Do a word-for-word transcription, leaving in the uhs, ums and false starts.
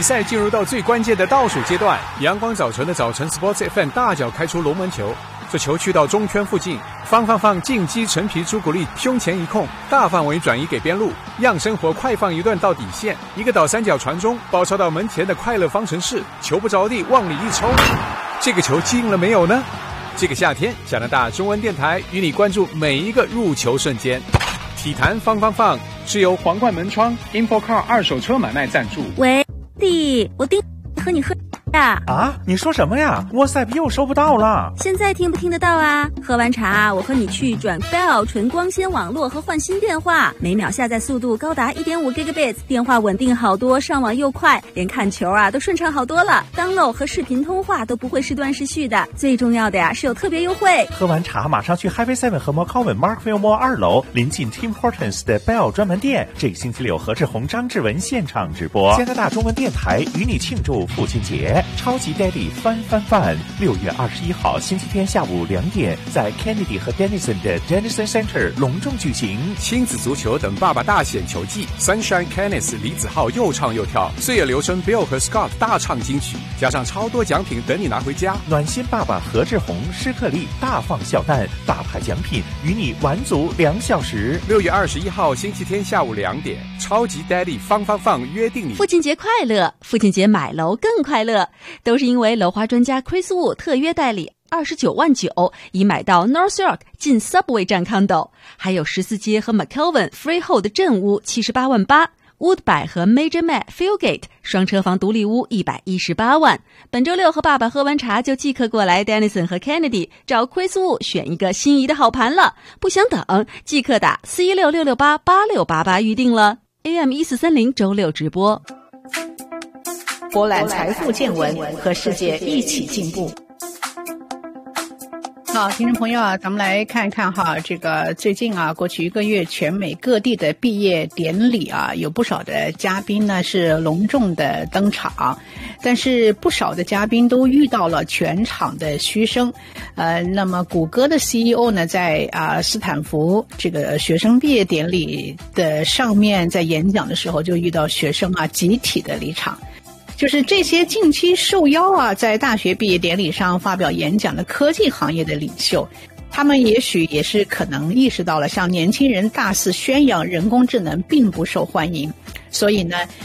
赛进入到最关键的倒数阶段，阳光早晨的早晨 Sports F M 大脚开出龙门球，这球去到中圈附近，方放放进击陈皮朱古力胸前一控，大范围转移给边路，样生活快放一段到底线，一个倒三角传中，包抄到门前的快乐方程式，球不着地往里一抽，这个球进了没有呢？这个夏天，加拿大中文电台与你关注每一个入球瞬间。体坛放放放是由皇冠门窗 InfoCar 二手车买卖赞助。 喂，弟，我盯和你喝呀。 啊，你说什么呀？ WhatsApp 又收不到了。 现在听不听得到啊？喝完茶，我和你去转 Bell 纯光纤网络和换新电话，每秒下载速度高达 一点五 Gigabits， 电话稳定好多，上网又快，连看球啊都顺畅好多了。download 和视频通话都不会时断时续的，最重要的呀是有特别优惠。 喝完茶马上去 Highway seven 和 McCowan Markville Mall 二楼，临近 Tim Hortons 的 Bell 专门店。这个星期六，何志宏、张志文现场直播。加拿大中文电台与你庆祝父亲节，超级 Daddy 翻翻翻！六月二十一号星期天下午两点，在 Kennedy 和 Denison 的 Denison Center 隆重举行。 亲子足球等爸爸大显球技 ，Sunshine Canis 李子浩又唱又跳，岁月流声 Bill 和 Scott 大唱金曲，加上超多奖品等你拿回家。 暖心爸爸何志宏、施特利大放笑弹，大牌奖品与你玩足两小时。 六月二十一号星期天下午两点，超级 Daddy 放放放约定你。 父亲节快乐！父亲节买楼更快乐，都是因为楼花专家 Chris Wu 特约代理。二十九万九，已买到 North York 近 Subway 站 condo， 还有十四街和 McKelvin Freehold 镇屋七十八万八 ，Woodby 和 Major Met Fieldgate 双车房独立屋一百一十八万。本周六和爸爸喝完茶就即刻过来 Denison 和 Kennedy 找 Chris Wu 选一个心仪的好盘了，不想等，即刻打四一六六六八八六八八预定了。A M 一四三零周六直播。 博览财富见闻，和世界一起进步。好，听众朋友啊，咱们来看一看哈，这个最近啊，过去一个月，全美各地的毕业典礼啊，有不少的嘉宾呢是隆重的登场，但是不少的嘉宾都遇到了全场的嘘声。呃，那么谷歌的 C E O 呢，在啊斯坦福这个学生毕业典礼的上面，在演讲的时候就遇到学生啊集体的离场。就是这些近期受邀啊，在大学毕业典礼上发表演讲的科技行业的领袖，他们也许也是可能意识到了，向年轻人大肆宣扬人工智能并不受欢迎，所以呢，